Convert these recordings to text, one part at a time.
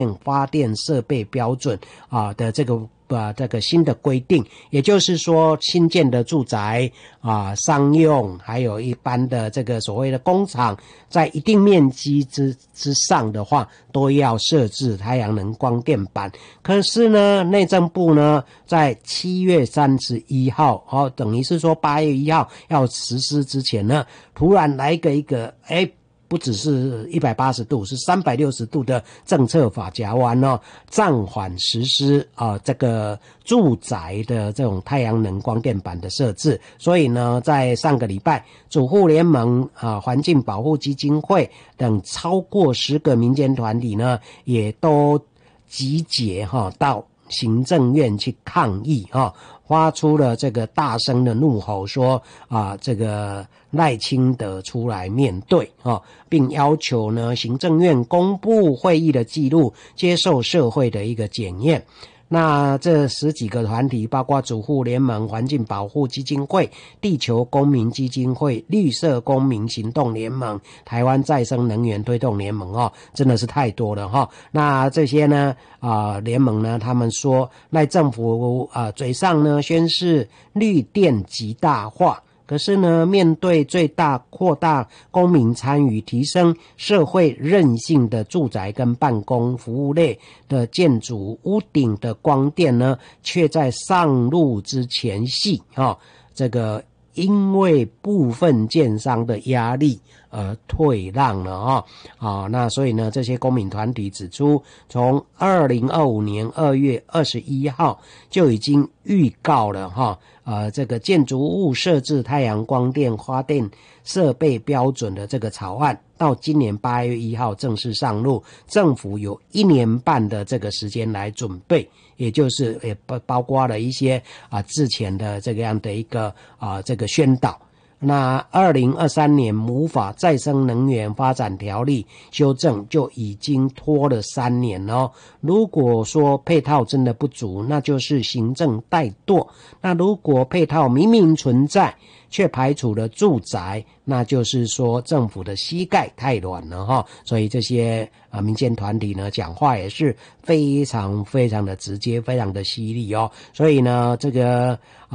发电设备标准的这个新的规定，也就是说新建的住宅商用还有一般的这个所谓的工厂，在一定面积之上的话，都要设置太阳能光电板。可是呢，内政部呢在7月31号等于是说8月1号要实施之前呢，突然来一个不只是180度，是360度的政策法夹弯暂缓实施这个住宅的这种太阳能光电板的设置。所以呢，在上个礼拜，主妇联盟环境保护基金会等超过10个民间团体呢，也都集结到行政院去抗议发出了这个大声的怒吼，说这个赖清德出来面对并要求呢行政院公布会议的记录，接受社会的一个检验。那这10几个团体包括主妇联盟、环境保护基金会、地球公民基金会、绿色公民行动联盟、台湾再生能源推动联盟真的是太多了那这些呢联盟呢，他们说赖政府嘴上呢宣示绿电极大化，可是呢，面对最大扩大公民参与、提升社会韧性的住宅跟办公服务类的建筑屋顶的光电呢，却在上路之前夕这个因为部分建商的压力而退让了那所以呢，这些公民团体指出，从2025年2月21号就已经预告了这个建筑物设置太阳光电发电设备标准的这个草案，到今年8月1号正式上路，政府有1年半的这个时间来准备，也就是也包括了一些之前的这个样的一个这个宣导。那2023年母法再生能源发展条例修正就已经拖了3年如果说配套真的不足，那就是行政怠惰。那如果配套明明存在却排除了住宅，那就是说政府的膝盖太软了所以这些民间团体呢讲话也是非常非常的直接，非常的犀利所以呢，这个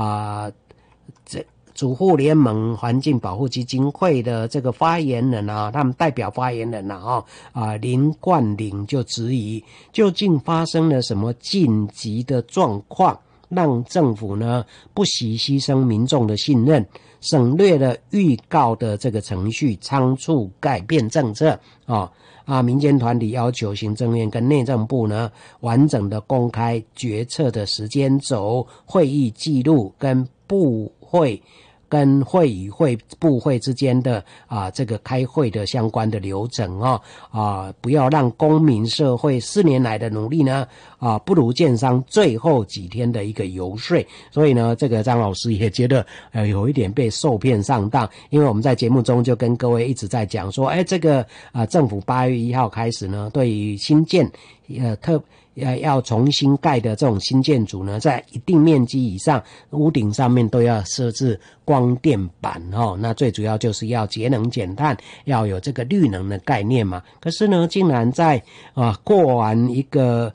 主妇联盟环境保护基金会的这个发言人他们代表发言人林冠霖就质疑，究竟发生了什么紧急的状况，让政府呢不惜牺牲民众的信任，省略了预告的这个程序，仓促改变政策民间团体要求行政院跟内政部呢完整的公开决策的时间轴、会议记录跟部会跟会与会部会之间的这个开会的相关的流程不要让公民社会4年来的努力呢不如建商最后几天的一个游说。所以呢，这个张老师也觉得有一点被受骗上当，因为我们在节目中就跟各位一直在讲说这个政府8月1号开始呢，对于新建要重新盖的这种新建筑呢，在一定面积以上，屋顶上面都要设置光电板那最主要就是要节能减碳，要有这个绿能的概念嘛。可是呢，竟然在过完一个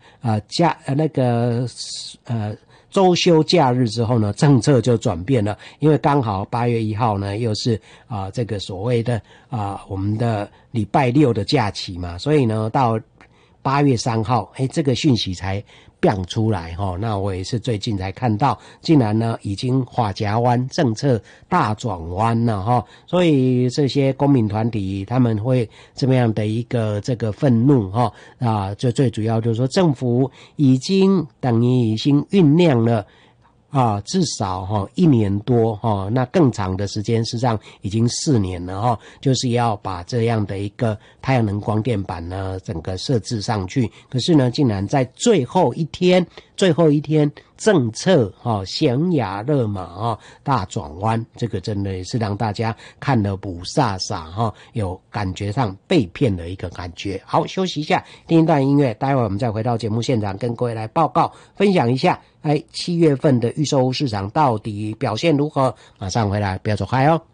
周休假日之后呢，政策就转变了，因为刚好8月1号呢又是这个所谓的我们的礼拜6的假期嘛，所以呢到8月3号这个讯息才变出来那我也是最近才看到，竟然呢已经法夹弯，政策大转弯了所以这些公民团体他们会这么样的一个这个愤怒最主要就是说政府等于已经酝酿了至少1年多那更长的时间，实际上已经4年了就是要把这样的一个太阳能光电板呢整个设置上去。可是呢，竟然在最后一天政策悬崖勒马大转弯，这个真的也是让大家看了不飒飒有感觉上被骗的一个感觉。好，休息一下，听一段音乐，待会我们再回到节目现场，跟各位来报告分享一下7月份的预售屋市场到底表现如何。马上回来，不要走开哦。